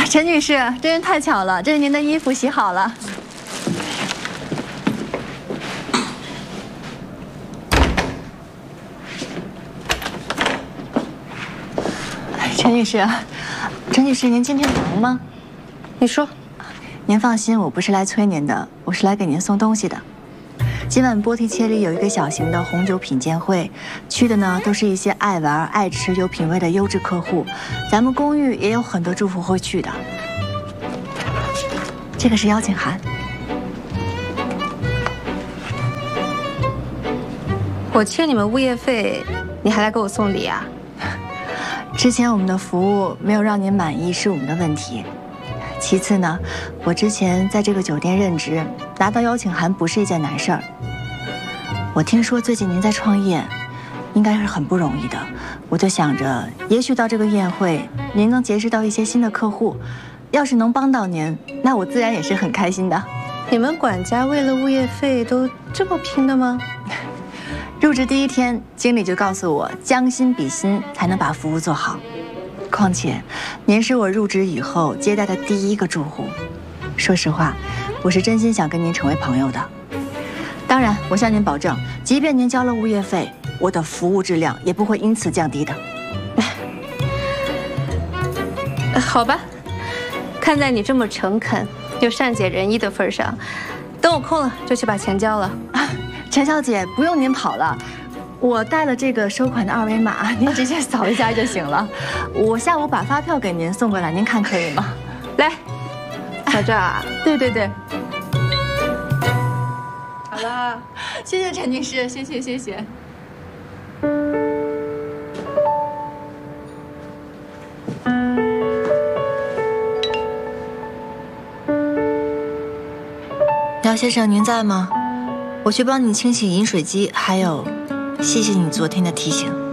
陈女士，真是太巧了，这是您的衣服洗好了。陈女士，陈女士，您今天忙吗？ 你说。 您放心，我不是来催您的，我是来给您送东西的。今晚波提切利有一个小型的红酒品鉴会，去的呢都是一些爱玩、爱吃、有品味的优质客户。咱们公寓也有很多住户会去的。这个是邀请函。 我欠你们物业费，你还来给我送礼啊？ 之前我们的服务没有让您满意是我们的问题。其次呢，我之前在这个酒店任职，拿到邀请函不是一件难事儿。我听说最近您在创业，应该是很不容易的。我就想着，也许到这个宴会，您能结识到一些新的客户。要是能帮到您，那我自然也是很开心的。 你们管家为了物业费都这么拼的吗？ 入职第一天，经理就告诉我，将心比心才能把服务做好。况且，您是我入职以后接待的第一个住户。说实话，我是真心想跟您成为朋友的。当然，我向您保证，即便您交了物业费，我的服务质量也不会因此降低的。 好吧，看在你这么诚恳又善解人意的份上，等我空了就去把钱交了。 陈小姐，不用您跑了。我带了这个收款的二维码，您直接扫一下就行了。我下午把发票给您送过来，您看可以吗？ 来，小赵啊， 对对对， 好了， 谢谢陈女士，谢谢谢谢。姚先生，您在吗？我去帮你清洗饮水机，还有。谢谢你昨天的提醒。